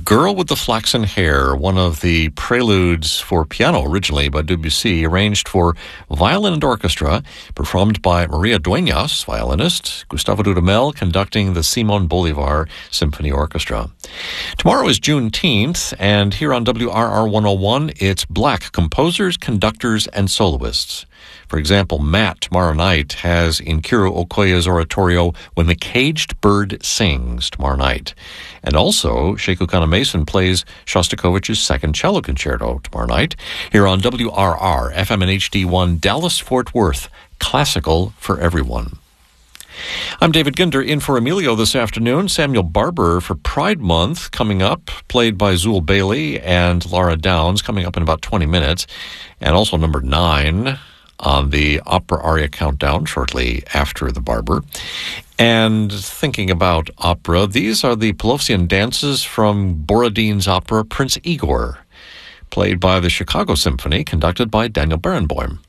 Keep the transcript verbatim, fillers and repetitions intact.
Girl with the Flaxen Hair, one of the preludes for piano originally by Debussy, arranged for violin and orchestra, performed by Maria Dueñas, violinist, Gustavo Dudamel conducting the Simon Bolivar Symphony Orchestra. Tomorrow is Juneteenth, and here on W R R one oh one, it's Black composers, conductors, and soloists. For example, Matt tomorrow night has Nkiru Okoye's oratorio When the Caged Bird Sings tomorrow night. And also, Sheku Kana Mason plays Shostakovich's Second Cello Concerto tomorrow night here on W R R, F M and H D one, Dallas-Fort Worth, classical for everyone. I'm David Ginder in for Emilio this afternoon. Samuel Barber for Pride Month coming up, played by Zool Bailey and Laura Downs, coming up in about twenty minutes. And also number nine on the opera aria countdown shortly after the Barber. And thinking about opera, these are the Pelovsian dances from Borodin's opera Prince Igor, played by the Chicago Symphony, conducted by Daniel Barenboim.